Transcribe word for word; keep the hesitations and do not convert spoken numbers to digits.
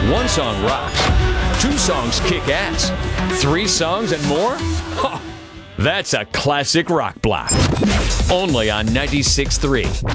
One song rocks. Two songs kick ass. Three songs and more? Huh. That's a classic rock block. Only on ninety-six point three.